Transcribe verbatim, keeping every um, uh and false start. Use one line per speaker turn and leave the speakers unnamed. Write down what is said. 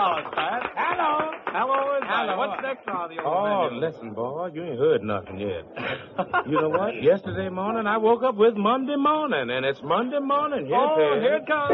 Hello, Pat.
Hello.
Hello, everybody.
Hello.
What's next on the old
Oh,
menu?
listen, boy, you ain't heard nothing yet. You know what? Yesterday morning, I woke up with Monday morning, and it's Monday morning. Yes,
Oh,
it is.
here it comes.